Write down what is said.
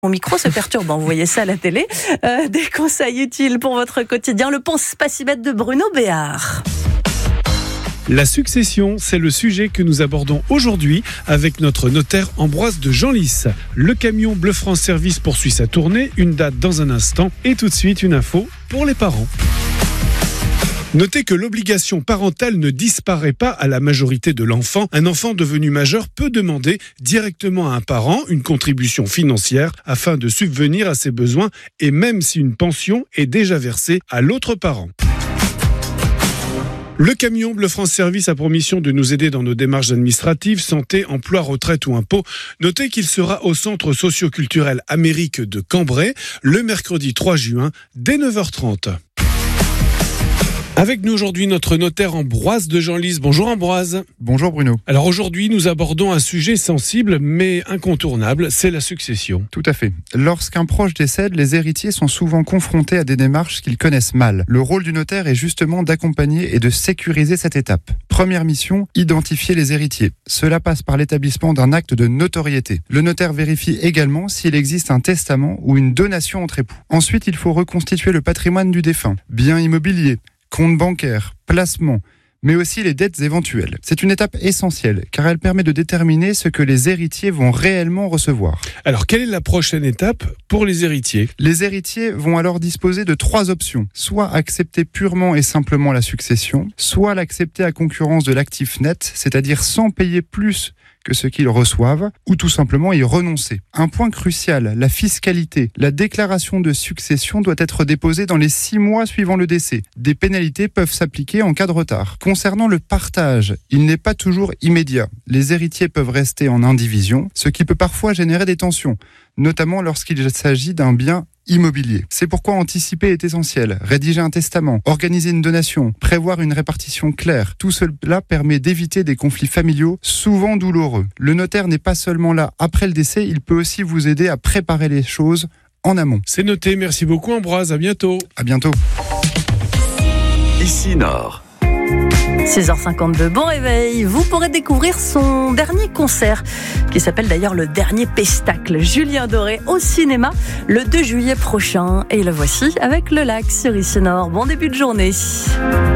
Mon micro se perturbe, vous voyez ça à la télé. Des conseils utiles pour votre quotidien, le pense-pas-si-bête de Bruno Béard. La succession, c'est le sujet que nous abordons aujourd'hui avec notre notaire Ambroise de Genlis. Le camion Bleu France Service poursuit sa tournée, une date dans un instant et tout de suite une info pour les parents. Notez que l'obligation parentale ne disparaît pas à la majorité de l'enfant. Un enfant devenu majeur peut demander directement à un parent une contribution financière afin de subvenir à ses besoins et même si une pension est déjà versée à l'autre parent. Le camion Bleu France Service a pour mission de nous aider dans nos démarches administratives, santé, emploi, retraite ou impôts. Notez qu'il sera au centre socio-culturel Amérique de Cambrai le mercredi 3 juin dès 9h30. Avec nous aujourd'hui notre notaire Ambroise de Genlis. Bonjour Ambroise. Bonjour Bruno. Alors aujourd'hui nous abordons un sujet sensible mais incontournable, c'est la succession. Tout à fait. Lorsqu'un proche décède, les héritiers sont souvent confrontés à des démarches qu'ils connaissent mal. Le rôle du notaire est justement d'accompagner et de sécuriser cette étape. Première mission, identifier les héritiers. Cela passe par l'établissement d'un acte de notoriété. Le notaire vérifie également s'il existe un testament ou une donation entre époux. Ensuite, il faut reconstituer le patrimoine du défunt. Biens immobiliers, compte bancaire, placement, mais aussi les dettes éventuelles. C'est une étape essentielle, car elle permet de déterminer ce que les héritiers vont réellement recevoir. Alors, quelle est la prochaine étape pour les héritiers ? Les héritiers vont alors disposer de 3 options. Soit accepter purement et simplement la succession, soit l'accepter à concurrence de l'actif net, c'est-à-dire sans payer plus que ce qu'ils reçoivent, ou tout simplement y renoncer. Un point crucial, la fiscalité. La déclaration de succession doit être déposée dans les 6 mois suivant le décès. Des pénalités peuvent s'appliquer en cas de retard. Concernant le partage, il n'est pas toujours immédiat. Les héritiers peuvent rester en indivision, ce qui peut parfois générer des tensions, notamment lorsqu'il s'agit d'un bien immobilier. C'est pourquoi anticiper est essentiel. Rédiger un testament, organiser une donation, prévoir une répartition claire. Tout cela permet d'éviter des conflits familiaux souvent douloureux. Le notaire n'est pas seulement là après le décès, il peut aussi vous aider à préparer les choses en amont. C'est noté, merci beaucoup Ambroise, à bientôt. À bientôt. Ici Nord. 6h52, bon réveil. Vous pourrez découvrir son dernier concert, qui s'appelle d'ailleurs Le Dernier Pestacle. Julien Doré au cinéma le 2 juillet prochain. Et le voici avec Le Lac sur Ici Nord. Bon début de journée.